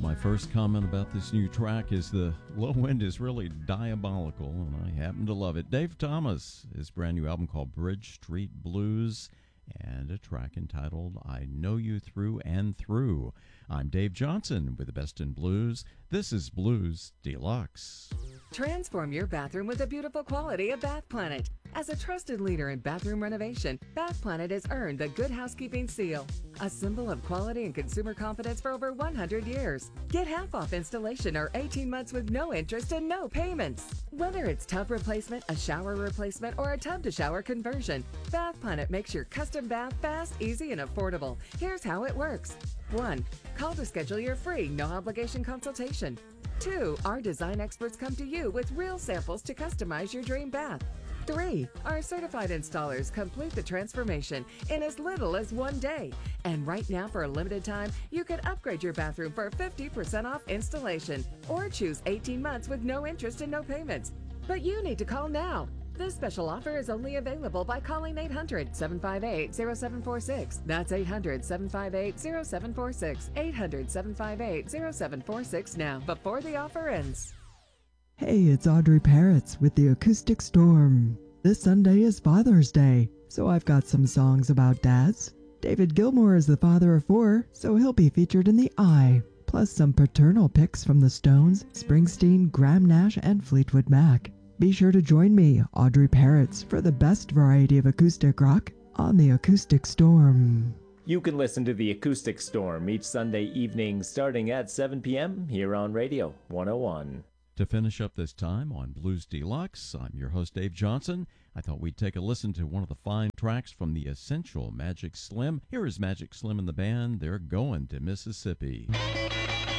My first comment about this new track is the low end is really diabolical, and I happen to love it. Dave Thomas, his brand new album called Bridge Street Blues, and a track entitled I Know You Through and Through. I'm Dave Johnson with the Best in Blues. This is Blues Deluxe. Transform your bathroom with the beautiful quality of Bath Planet. As a trusted leader in bathroom renovation, Bath Planet has earned the Good Housekeeping seal, a symbol of quality and consumer confidence for over 100 years. Get half off installation or 18 months with no interest and no payments. Whether it's tub replacement, a shower replacement, or a tub-to-shower conversion, Bath Planet makes your custom bath fast, easy, and affordable. Here's how it works. 1. Call to schedule your free, no-obligation consultation. 2. Our design experts come to you with real samples to customize your dream bath. 3. Our certified installers complete the transformation in as little as 1 day. And right now, for a limited time, you can upgrade your bathroom for 50% off installation or choose 18 months with no interest and no payments. But you need to call now. This special offer is only available by calling 800-758-0746. That's 800-758-0746. 800-758-0746 now, before the offer ends. Hey, it's Audrey Parrots with the Acoustic Storm. This Sunday is Father's Day, so I've got some songs about dads. David Gilmour is the father of 4, so he'll be featured in The Eye. Plus some paternal picks from the Stones, Springsteen, Graham Nash, and Fleetwood Mac. Be sure to join me, Audrey Parrots, for the best variety of acoustic rock on the Acoustic Storm. You can listen to the Acoustic Storm each Sunday evening starting at 7 p.m. here on Radio 101. To finish up this time on Blues Deluxe, I'm your host, Dave Johnson. I thought we'd take a listen to one of the fine tracks from the Essential Magic Slim. Here is Magic Slim and the band. They're going to Mississippi.